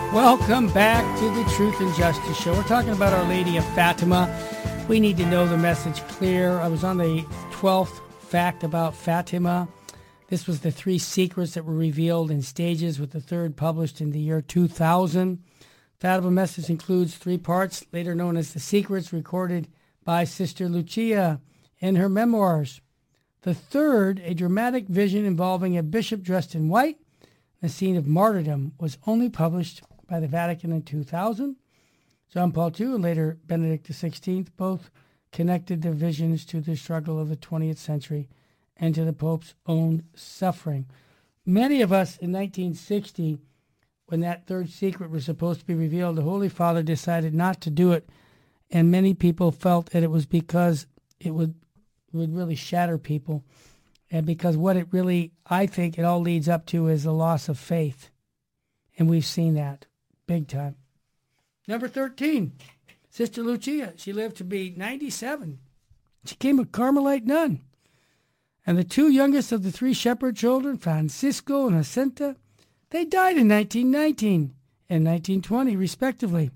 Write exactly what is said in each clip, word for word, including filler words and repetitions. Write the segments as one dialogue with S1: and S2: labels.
S1: Welcome back to the Truth and Justice Show. We're talking about Our Lady of Fatima. We need to know the message clear. I was on the twelfth fact about Fatima. This was the three secrets that were revealed in stages, with the third published in the year two thousand. Fatima message includes three parts, later known as the secrets, recorded by Sister Lucia in her memoirs. The third, a dramatic vision involving a bishop dressed in white, the scene of martyrdom, was only published by the Vatican in two thousand. John Paul the Second and later Benedict the sixteenth both connected their visions to the struggle of the twentieth century and to the Pope's own suffering. Many of us in nineteen sixty, when that third secret was supposed to be revealed, the Holy Father decided not to do it, and many people felt that it was because it would, would really shatter people, and because what it really, I think it all leads up to, is a loss of faith. And we've seen that big time. Number thirteen, Sister Lucia. She lived to be ninety-seven. She became a Carmelite nun. And the two youngest of the three shepherd children, Francisco and Jacinta, they died in nineteen nineteen and nineteen twenty, respectively.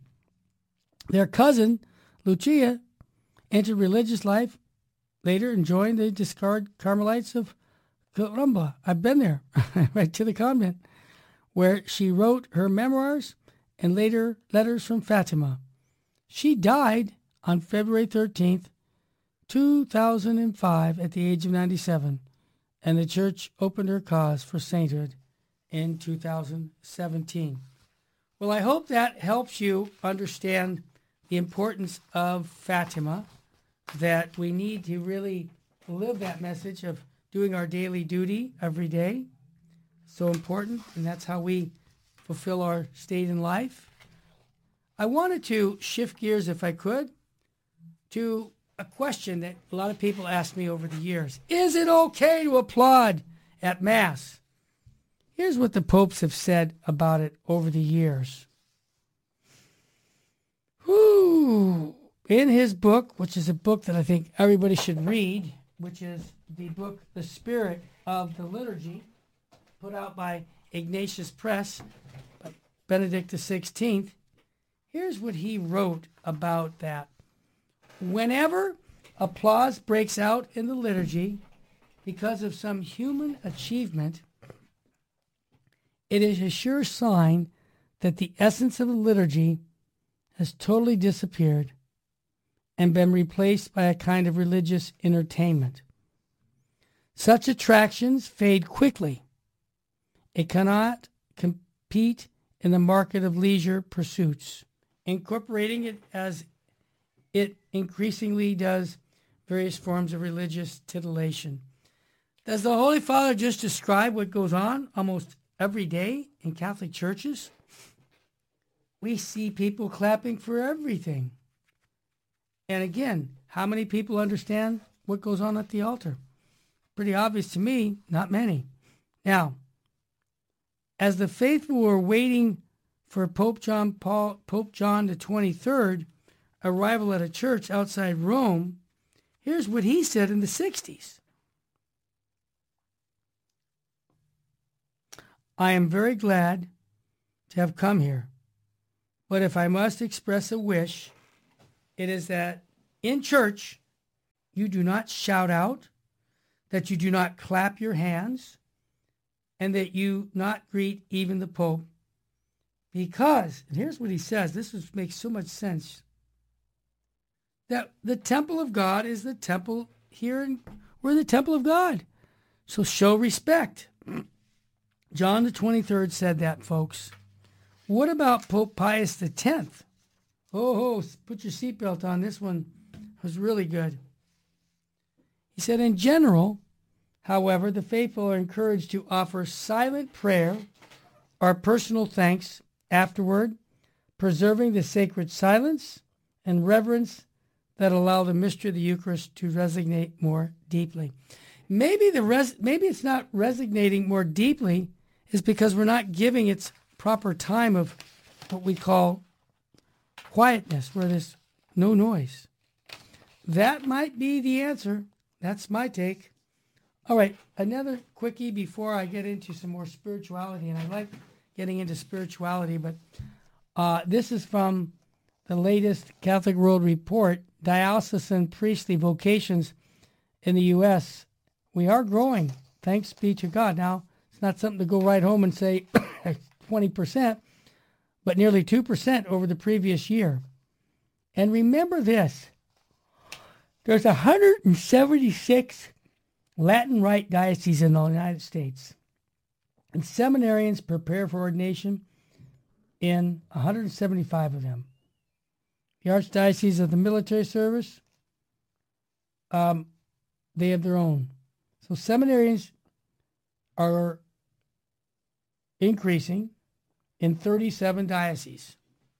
S1: Their cousin, Lucia, entered religious life later and joined the discarded Carmelites of Caramba. I've been there, right to the convent, where she wrote her memoirs and later letters from Fatima. She died on February thirteenth, two thousand five, at the age of ninety-seven, and the Church opened her cause for sainthood in two thousand seventeen. Well, I hope that helps you understand the importance of Fatima, that we need to really live that message of doing our daily duty every day. So important, and that's how we fulfill our state in life. I wanted to shift gears, if I could, to a question that a lot of people ask me over the years. Is it okay to applaud at Mass? Here's what the popes have said about it over the years. Whew. In his book, which is a book that I think everybody should read, which is the book The Spirit of the Liturgy, put out by Ignatius Press, by Benedict the sixteenth, here's what he wrote about that. Whenever applause breaks out in the liturgy because of some human achievement, it is a sure sign that the essence of the liturgy has totally disappeared and been replaced by a kind of religious entertainment. Such attractions fade quickly. It cannot compete in the market of leisure pursuits, incorporating it as it increasingly does various forms of religious titillation. Does the Holy Father just describe what goes on almost every day in Catholic churches? We see people clapping for everything. And again, how many people understand what goes on at the altar? Pretty obvious to me, not many. Now, as the faithful were waiting for Pope John Paul, Pope John the twenty-third arrival at a church outside Rome, here's what he said in the sixties. I am very glad to have come here, but if I must express a wish, it is that in church you do not shout out, that you do not clap your hands, and that you not greet even the Pope. Because, and here's what he says, this is, makes so much sense, that the temple of God is the temple here, and we're the temple of God. So show respect. John the twenty-third said that, folks. What about Pope Pius the tenth? Oh, oh, put your seatbelt on. This one was really good. He said, in general, however, the faithful are encouraged to offer silent prayer or personal thanks afterward, preserving the sacred silence and reverence that allow the mystery of the Eucharist to resonate more deeply. Maybe the res- maybe it's not resonating more deeply is because we're not giving its proper time of what we call quietness, where there's no noise. That might be the answer. That's my take. All right, another quickie before I get into some more spirituality, and I like getting into spirituality, but Uh, this is from the latest Catholic World Report, Diocesan Priestly Vocations in the U S. We are growing, thanks be to God. Now, it's not something to go right home and say twenty percent, but nearly two percent over the previous year. And remember this, there's one hundred seventy-six Latin Rite dioceses in the United States. And seminarians prepare for ordination in one hundred seventy-five of them. The Archdiocese of the Military Service, um, they have their own. So seminarians are increasing in thirty-seven dioceses.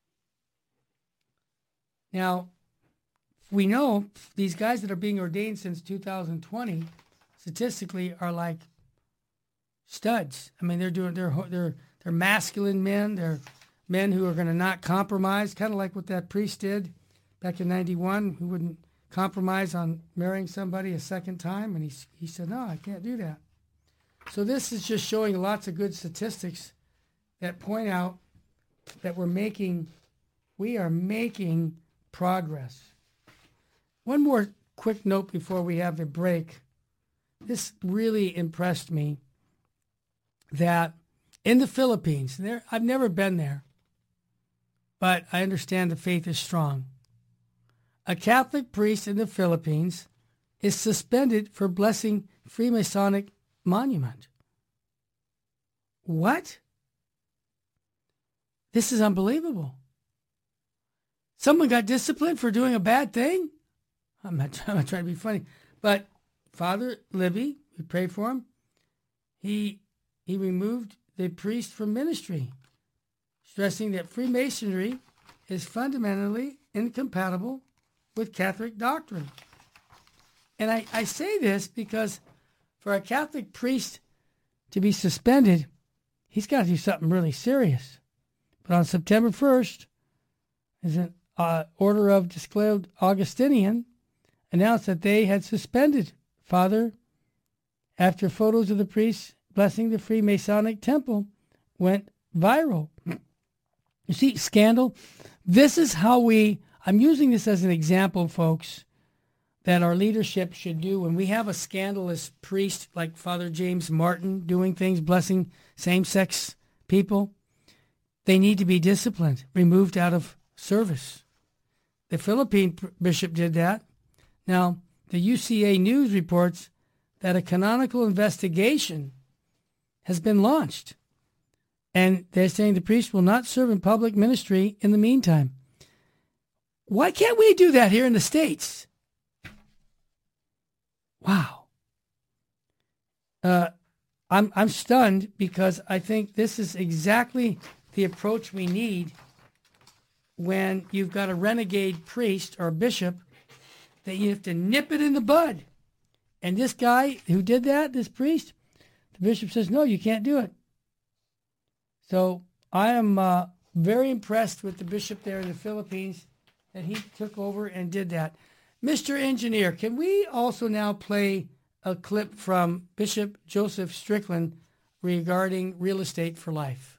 S1: Now, we know these guys that are being ordained since two thousand twenty, statistically, are like studs. I mean, they're doing they're they're they're masculine men. They're men who are going to not compromise, kind of like what that priest did back in ninety-one, who wouldn't compromise on marrying somebody a second time, and he he said, "No, I can't do that." So this is just showing lots of good statistics that point out that we're making, we are making progress. One more quick note before we have a break. This really impressed me that in the Philippines, there I've never been there, but I understand the faith is strong. A Catholic priest in the Philippines is suspended for blessing Freemasonic monument. What? This is unbelievable. Someone got disciplined for doing a bad thing? I'm not, I'm not trying to be funny. But Father Libby, we prayed for him, he, he removed the priest from ministry, stressing that Freemasonry is fundamentally incompatible with Catholic doctrine. And I, I say this because for a Catholic priest to be suspended, he's got to do something really serious. But on September first, as an uh, order of Disclaimed Augustinian announced that they had suspended Father after photos of the priest blessing the Freemasonic temple went viral. You see, scandal. This is how we, I'm using this as an example, folks, that our leadership should do when we have a scandalous priest like Father James Martin doing things, blessing same-sex people. They need to be disciplined, removed out of service. The Philippine bishop did that. Now, the U C A News reports that a canonical investigation has been launched. And they're saying the priest will not serve in public ministry in the meantime. Why can't we do that here in the States? Wow. Uh, I'm I'm stunned because I think this is exactly the approach we need when you've got a renegade priest or bishop that you have to nip it in the bud. And this guy who did that, this priest, the bishop says, no, you can't do it. So I am uh, very impressed with the bishop there in the Philippines that he took over and did that. Mister Engineer, can we also now play a clip from Bishop Joseph Strickland regarding real estate for life?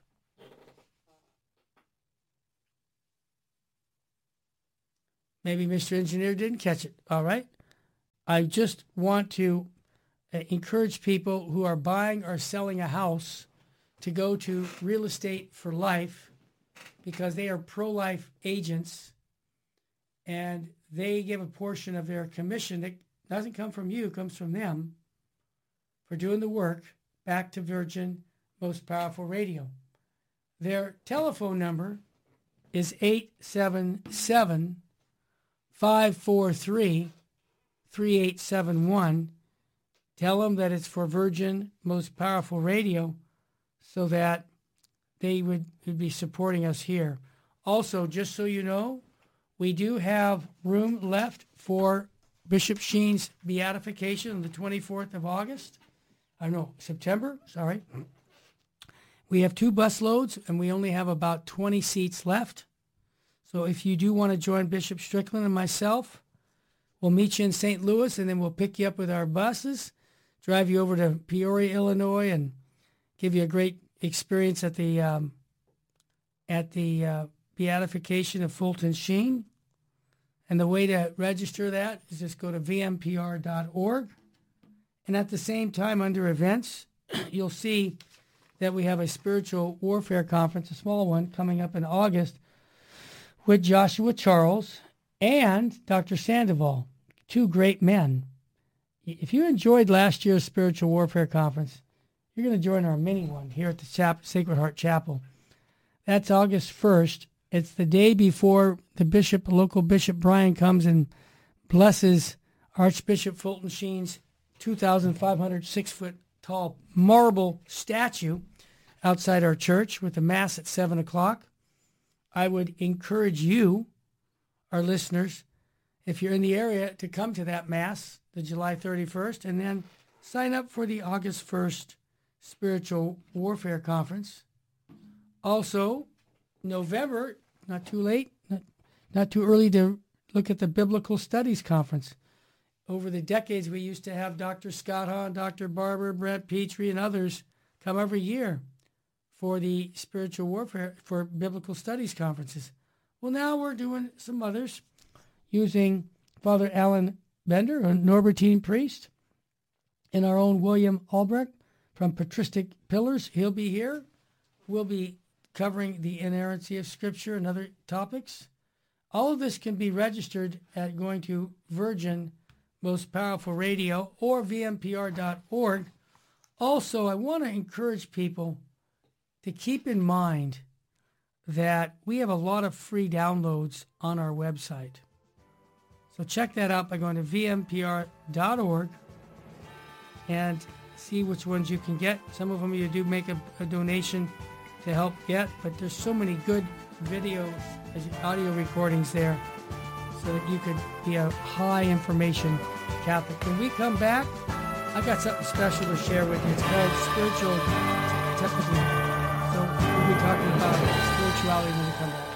S1: Maybe Mister Engineer didn't catch it. All right. I just want to uh, encourage people who are buying or selling a house to go to Real Estate for Life because they are pro-life agents and they give a portion of their commission that doesn't come from you, comes from them for doing the work back to Virgin Most Powerful Radio. Their telephone number is eight seven seven, five four three, three eight seven one. Tell them that it's for Virgin Most Powerful Radio so that they would, would be supporting us here. Also, just so you know, we do have room left for Bishop Sheen's beatification on the twenty-fourth of August. I know, September, sorry. We have two bus loads, and we only have about twenty seats left. So if you do want to join Bishop Strickland and myself, we'll meet you in Saint Louis, and then we'll pick you up with our buses, drive you over to Peoria, Illinois, and give you a great experience at the um, at the uh, beatification of Fulton Sheen. And the way to register that is just go to v m p r dot org. And at the same time, under events, you'll see that we have a spiritual warfare conference, a small one, coming up in August with Joshua Charles and Doctor Sandoval, two great men. If you enjoyed last year's spiritual warfare conference, you're going to join our mini one here at the Chap- Sacred Heart Chapel. That's August first. It's the day before the bishop, local Bishop Brian, comes and blesses Archbishop Fulton Sheen's two thousand five hundred six-foot tall marble statue outside our church with the Mass at seven o'clock. I would encourage you, our listeners, if you're in the area, to come to that Mass, the July thirty-first, and then sign up for the August first Spiritual Warfare Conference. Also, November, not too late, not, not too early to look at the Biblical Studies Conference. Over the decades, we used to have Doctor Scott Hahn, Doctor Barber, Brett Petrie, and others come every year for the Spiritual Warfare, for Biblical Studies Conferences. Well, now we're doing some others using Father Alan Bender, a Norbertine priest, and our own William Albrecht from Patristic Pillars. He'll be here. We'll be covering the inerrancy of Scripture and other topics. All of this can be registered at going to Virgin Most Powerful Radio or v m p r dot org. Also, I want to encourage people to keep in mind that we have a lot of free downloads on our website. So check that out by going to v m p r dot org and see which ones you can get. Some of them you do make a, a donation to help get, but there's so many good video, audio recordings there so that you could be a high information Catholic. When we come back, I've got something special to share with you. It's called Spiritual Technical. So we'll be talking about spirituality when we come back.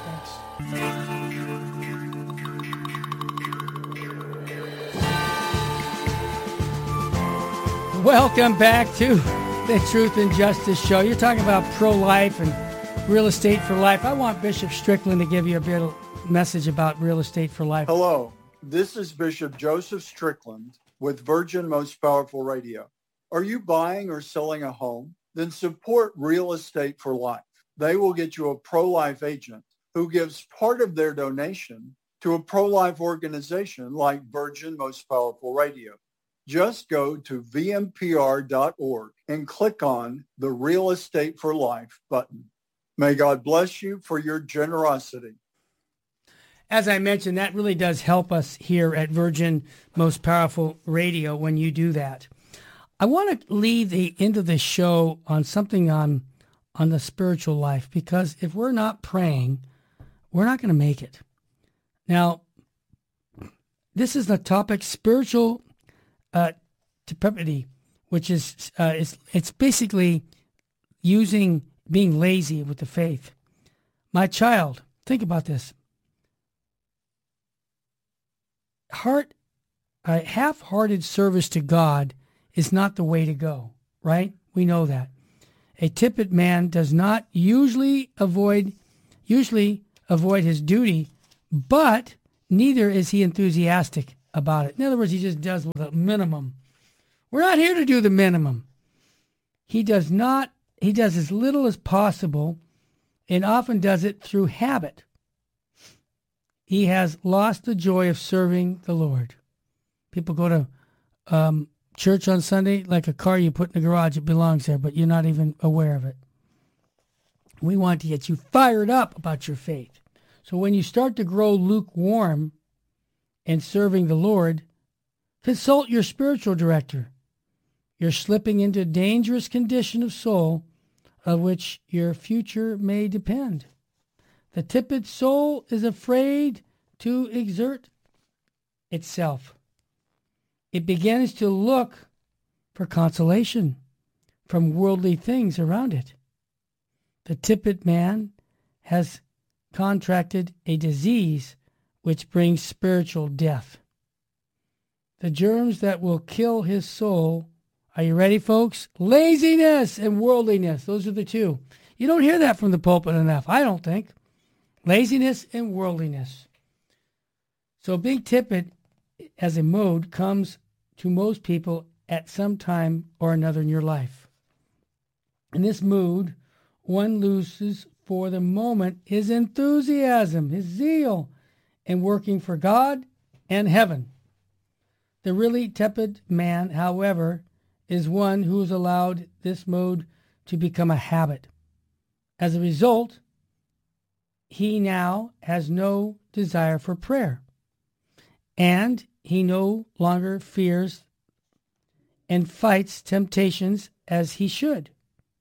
S1: Thanks. Welcome back to the Truth and Justice Show. You're talking about pro-life and real estate for life. I want Bishop Strickland to give you a bit of message about real estate for life.
S2: Hello, this is Bishop Joseph Strickland with Virgin Most Powerful Radio. Are you buying or selling a home? Then support Real Estate for Life. They will get you a pro-life agent who gives part of their donation to a pro-life organization like Virgin Most Powerful Radio. Just go to v m p r dot org and click on the Real Estate for Life button. May God bless you for your generosity.
S1: As I mentioned, that really does help us here at Virgin Most Powerful Radio when you do that. I want to leave the end of the show on something on, on the spiritual life, because if we're not praying, we're not going to make it. Now, this is the topic, spiritual uh, tepidity, which is uh, it's, it's basically using, being lazy with the faith. My child, think about this. Heart, uh, half-hearted service to God is not the way to go, right? We know that. A tepid man does not usually avoid, usually avoid his duty, but neither is he enthusiastic about it. In other words, he just does with a minimum. We're not here to do the minimum. He does not, he does as little as possible and often does it through habit. He has lost the joy of serving the Lord. People go to um, church on Sunday like a car you put in the garage. It belongs there, but you're not even aware of it. We want to get you fired up about your faith. So when you start to grow lukewarm in serving the Lord, consult your spiritual director. You're slipping into a dangerous condition of soul of which your future may depend. The tepid soul is afraid to exert itself. It begins to look for consolation from worldly things around it. The tepid man has contracted a disease which brings spiritual death. The germs that will kill his soul, are you ready, folks? Laziness and worldliness. Those are the two. You don't hear that from the pulpit enough, I don't think. laziness and worldliness. So being tepid as a mode comes to most people at some time or another in your life. In this mood, one loses for the moment his enthusiasm, his zeal in working for God and heaven. The really tepid man, however, is one who has allowed this mode to become a habit. As a result, he now has no desire for prayer, and he no longer fears and fights temptations as he should.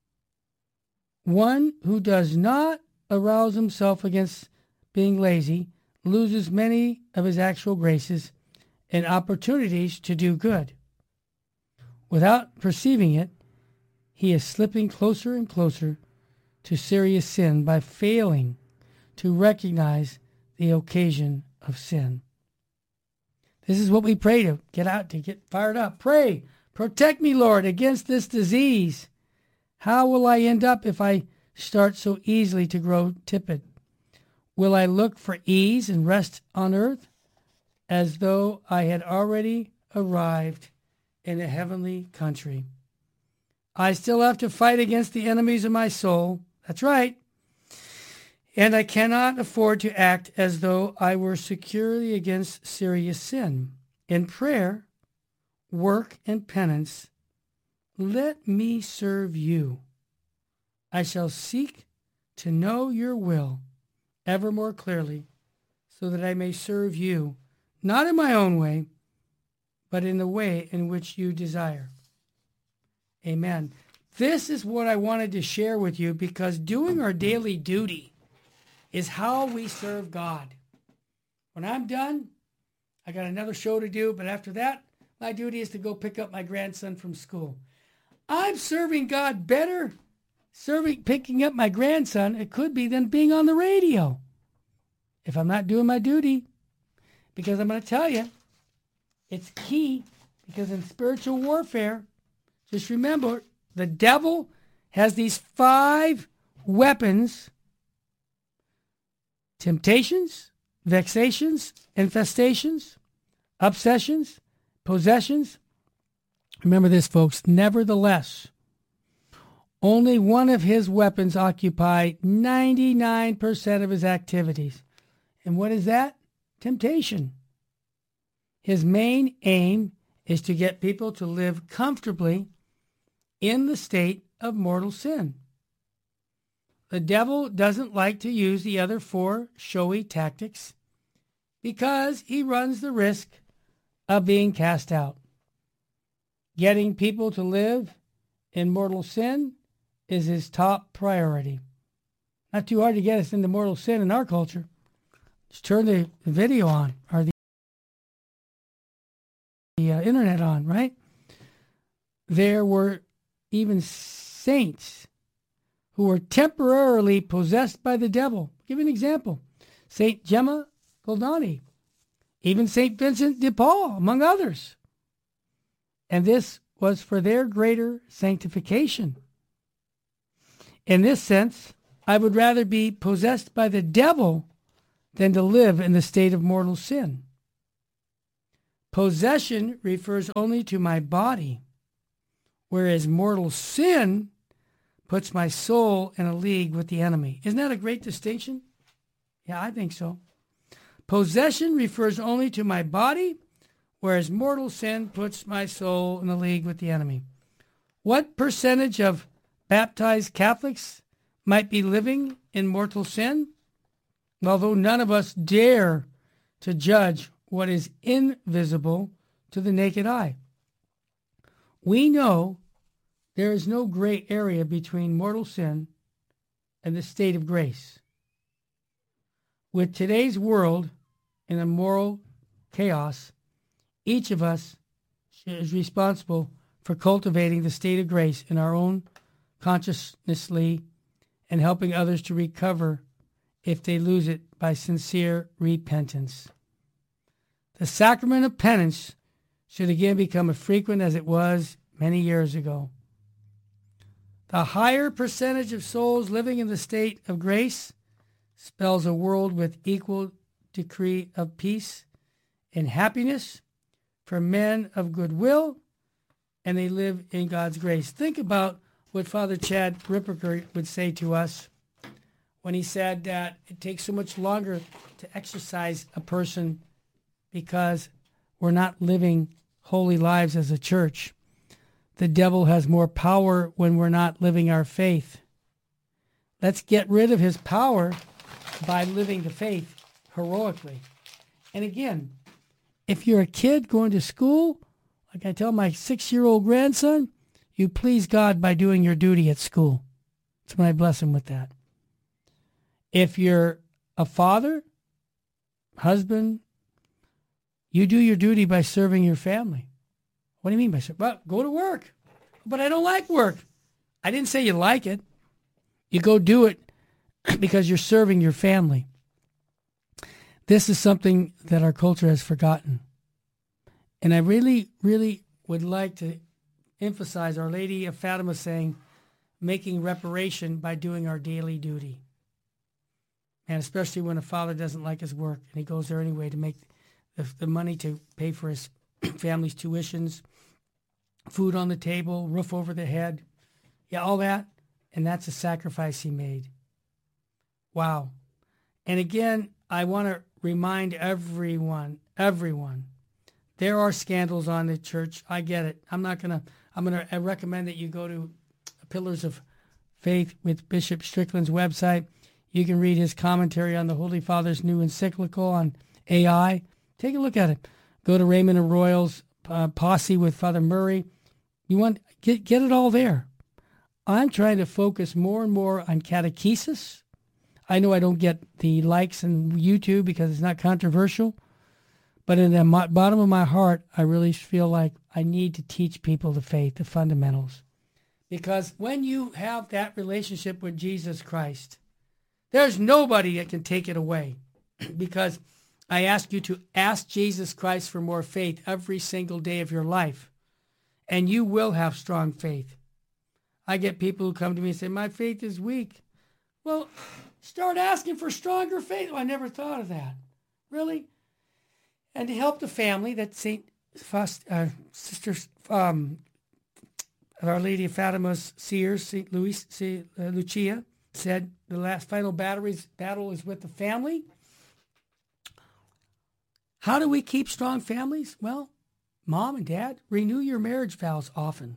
S1: One who does not arouse himself against being lazy loses many of his actual graces and opportunities to do good. Without perceiving it, he is slipping closer and closer to serious sin by failing to recognize the occasion of sin. This is what we pray to get out, to get fired up. Pray, protect me, Lord, against this disease. How will I end up if I start so easily to grow tepid? Will I look for ease and rest on earth as though I had already arrived in a heavenly country? I still have to fight against the enemies of my soul. That's right. And I cannot afford to act as though I were securely against serious sin. In prayer, work, and penance, let me serve you. I shall seek to know your will ever more clearly, so that I may serve you, not in my own way, but in the way in which you desire. Amen. This is what I wanted to share with you, because doing our daily duty is how we serve God. When I'm done, I got another show to do, but after that, my duty is to go pick up my grandson from school. I'm serving God better serving, picking up my grandson, it could be, than being on the radio if I'm not doing my duty. Because I'm going to tell you, it's key, because in spiritual warfare, just remember, the devil has these five weapons: temptations, vexations, infestations, obsessions, possessions. Remember this, folks. Nevertheless, only one of his weapons occupy ninety-nine percent of his activities. And what is that? Temptation. His main aim is to get people to live comfortably in the state of mortal sin. The devil doesn't like to use the other four showy tactics because he runs the risk of being cast out. Getting people to live in mortal sin is his top priority. Not too hard to get us into mortal sin in our culture. Just turn the video on, or the, the uh, internet on, right? There were even saints who were temporarily possessed by the devil. I'll give you an example. Saint Gemma Goldani, even Saint Vincent de Paul, among others. And this was for their greater sanctification. In this sense, I would rather be possessed by the devil than to live in the state of mortal sin. Possession refers only to my body, whereas mortal sin puts my soul in a league with the enemy. Isn't that a great distinction? Yeah, I think so. Possession refers only to my body, whereas mortal sin puts my soul in a league with the enemy. What percentage of baptized Catholics might be living in mortal sin? Although none of us dare to judge what is invisible to the naked eye, we know there is no gray area between mortal sin and the state of grace. With today's world in a moral chaos, each of us is responsible for cultivating the state of grace in our own consciously and helping others to recover if they lose it by sincere repentance. The sacrament of penance should again become as frequent as it was many years ago. The higher percentage of souls living in the state of grace spells a world with equal decree of peace and happiness for men of goodwill, and they live in God's grace. Think about what Father Chad Ripperger would say to us when he said that it takes so much longer to exercise a person because we're not living holy lives as a church. The devil has more power when we're not living our faith. Let's get rid of his power by living the faith heroically. And again, if you're a kid going to school, like I tell my six-year-old grandson, you please God by doing your duty at school. That's when I bless him with that. If you're a father, husband, you do your duty by serving your family. What do you mean by serving? Well, go to work. But I don't like work. I didn't say you like it. You go do it because you're serving your family. This is something that our culture has forgotten. And I really, really would like to emphasize Our Lady of Fatima saying, making reparation by doing our daily duty. And especially when a father doesn't like his work and he goes there anyway to make the, the money to pay for his family's tuitions, food on the table, roof over the head, yeah, all that. And that's a sacrifice he made. Wow. And again, I want to remind everyone, everyone, there are scandals on the church. I get it. I'm not going to, I'm going to recommend that you go to Pillars of Faith with Bishop Strickland's website. You can read his commentary on the Holy Father's new encyclical on A I. Take a look at it. Go to Raymond Arroyo's uh, Posse with Father Murray. You want, get, get it all there. I'm trying to focus more and more on catechesis. I know I don't get the likes on YouTube because it's not controversial, but in the bottom of my heart, I really feel like I need to teach people the faith, the fundamentals. Because when you have that relationship with Jesus Christ, there's nobody that can take it away. Because I ask you to ask Jesus Christ for more faith every single day of your life, and you will have strong faith. I get people who come to me and say, my faith is weak. Well, start asking for stronger faith. Oh, I never thought of that. Really? And to help the family, that Saint uh, Sister um, Our Lady of Fatima's seers, Saint Louis, Saint uh, Lucia, said the last final batteries, battle is with the family. How do we keep strong families? Well, mom and dad, renew your marriage vows often.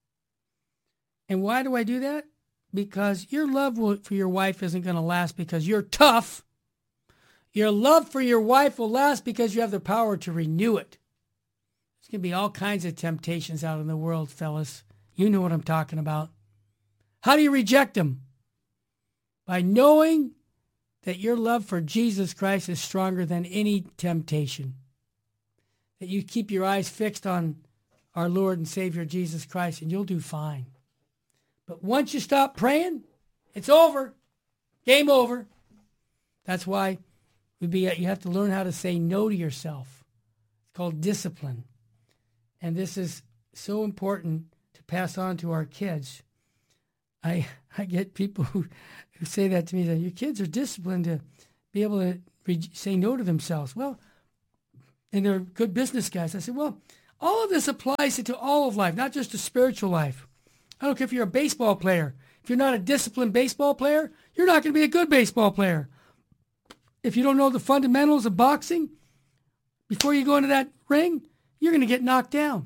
S1: And why do I do that? Because your love for your wife isn't going to last because you're tough. Your love for your wife will last because you have the power to renew it. There's going to be all kinds of temptations out in the world, fellas. You know what I'm talking about. How do you reject them? By knowing that your love for Jesus Christ is stronger than any temptation. That you keep your eyes fixed on our Lord and Savior Jesus Christ, and you'll do fine. But once you stop praying, it's over. Game over. That's why we be, you have to learn how to say no to yourself. It's called discipline. And this is so important to pass on to our kids. I I get people who, who say that to me, that your kids are disciplined to be able to re- say no to themselves. Well, and they're good business guys. I said, well, all of this applies to all of life, not just to spiritual life. I don't care if you're a baseball player. If you're not a disciplined baseball player, you're not going to be a good baseball player. If you don't know the fundamentals of boxing, before you go into that ring, you're going to get knocked down.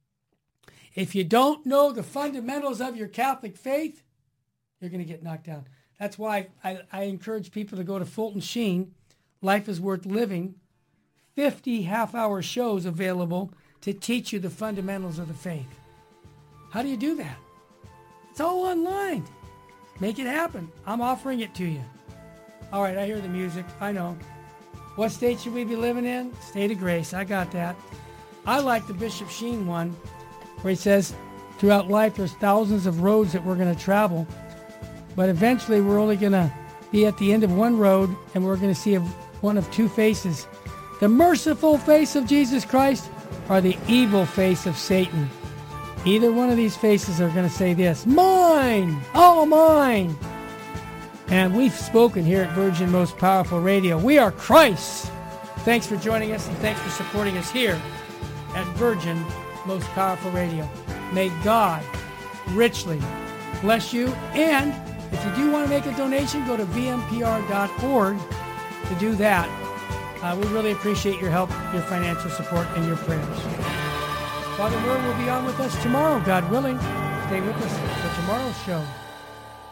S1: If you don't know the fundamentals of your Catholic faith, you're going to get knocked down. That's why I, I encourage people to go to Fulton Sheen, Life is Worth Living, fifty half-hour shows available to teach you the fundamentals of the faith. How do you do that? It's all online. Make it happen. I'm offering it to you. All right, I hear the music. I know. What state should we be living in? State of grace. I got that. I like the Bishop Sheen one, where he says, throughout life, there's thousands of roads that we're going to travel, but eventually we're only going to be at the end of one road, and we're going to see a, one of two faces. The merciful face of Jesus Christ or the evil face of Satan. Either one of these faces are going to say this, mine, all mine. And we've spoken here at Virgin Most Powerful Radio. We are Christ. Thanks for joining us, and thanks for supporting us here at Virgin Most Powerful Radio. May God richly bless you. And if you do want to make a donation, go to v m p r dot org to do that. Uh, we really appreciate your help, your financial support, and your prayers. Father Moore will be on with us tomorrow, God willing. Stay with us for tomorrow's show.